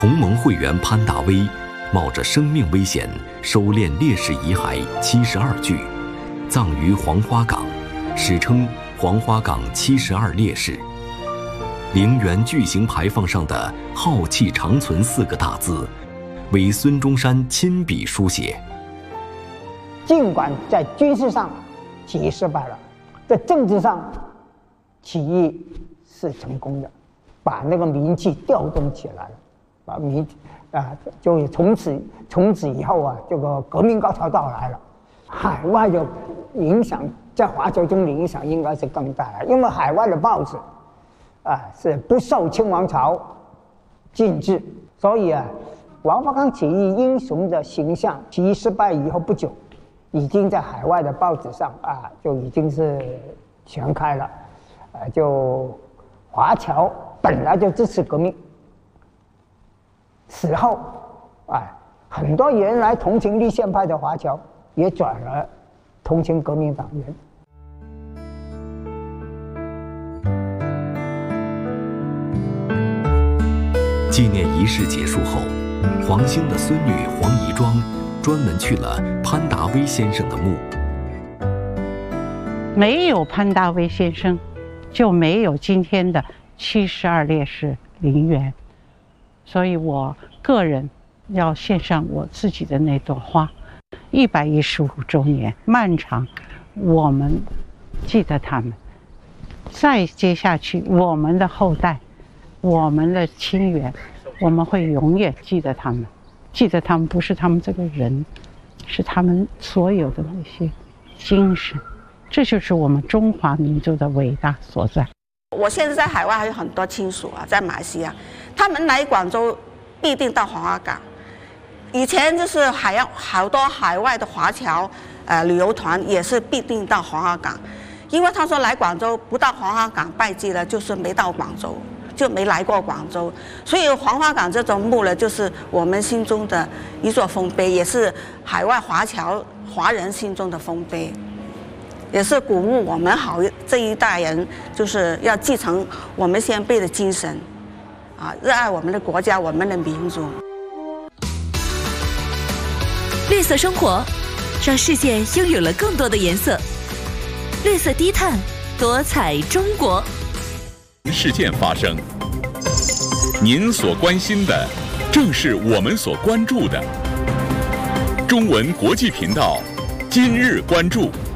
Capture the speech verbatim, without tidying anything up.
同盟会员潘大威冒着生命危险收敛烈士遗骸七十二具，葬于黄花岗，史称黄花岗七十二烈士。陵园巨型牌坊上的“浩气长存”四个大字，为孙中山亲笔书写。 尽管在军事上起义失败了，在政治上起义是成功的，把那个民气调动起来了，把民啊，就从此从此以后啊，这个革命高潮到来了。海外的影响在华侨中的影响应该是更大了，因为海外的报纸啊是不受清王朝禁制，所以啊，黄花岗起义英雄的形象，起义失败以后不久，已经在海外的报纸上啊就已经是传开了，呃，就华侨本来就支持革命，死后，哎，很多原来同情立宪派的华侨也转而同情革命党员。 纪念仪式结束后，黄兴的孙女黄宜庄专门去了潘达威先生的墓。 没有潘大威先生，就没有今天的七十二烈士陵园，所以我个人要献上我自己的那朵花。一百一十五周年漫长，我们记得他们，再接下去我们的后代，我们的亲缘，我们会永远记得他们。记得他们不是他们这个人，是他们所有的那些精神，这就是我们中华民族的伟大所在。 我现在在海外还有很多亲属啊，在马来西亚，他们来广州必定到黄花岗。以前就是海洋好多海外的华侨呃旅游团也是必定到黄花岗，因为他说来广州不到黄花岗拜祭了，就是没到广州，就没来过广州。所以黄花岗这种墓呢，就是我们心中的一座丰碑，也是海外华侨华人心中的丰碑，也是鼓舞我们好这一代人，就是要继承我们先辈的精神，啊，热爱我们的国家，我们的民族。 绿色生活，让世界拥有了更多的颜色。绿色低碳，多彩中国。 事件发生，您所关心的，正是我们所关注的。中文国际频道，今日关注。